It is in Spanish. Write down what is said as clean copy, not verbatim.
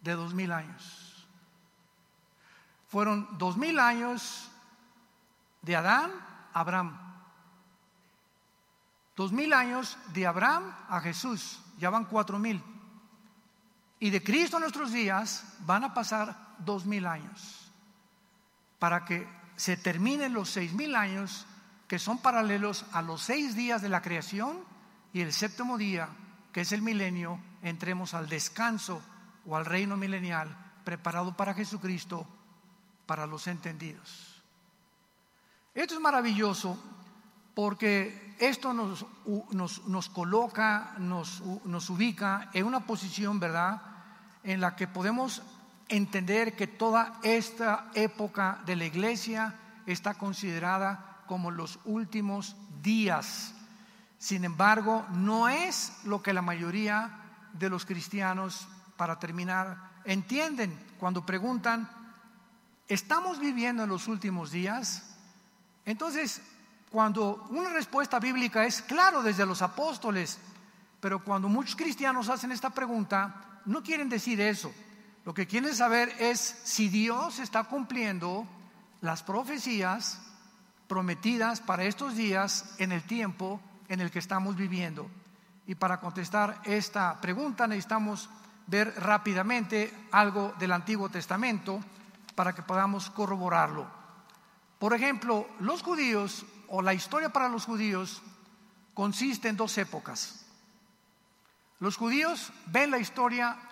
de 2000 años. Fueron 2000 años de Adán a Abraham. 2000 años de Abraham a Jesús, ya van 4000. Y de Cristo a nuestros días van a pasar 2000 años para que se terminen los 6000 años que son paralelos a los 6 días de la creación, y el séptimo día, que es el milenio, entremos al descanso o al reino milenial preparado para Jesucristo, para los entendidos. Esto es maravilloso porque esto nos coloca, nos ubica en una posición, ¿verdad?, en la que podemos entender que toda esta época de la iglesia está considerada como los últimos días. Sin embargo, no es lo que la mayoría de los cristianos, para terminar, entienden cuando preguntan: ¿estamos viviendo en los últimos días? Entonces, cuando una respuesta bíblica es claro desde los apóstoles, pero cuando muchos cristianos hacen esta pregunta, no quieren decir eso. Lo que quieren saber es si Dios está cumpliendo las profecías prometidas para estos días en el tiempo en el que estamos viviendo. Y para contestar esta pregunta necesitamos ver rápidamente algo del Antiguo Testamento para que podamos corroborarlo. Por ejemplo, los judíos, o la historia para los judíos, consiste en dos épocas. Los judíos ven la historia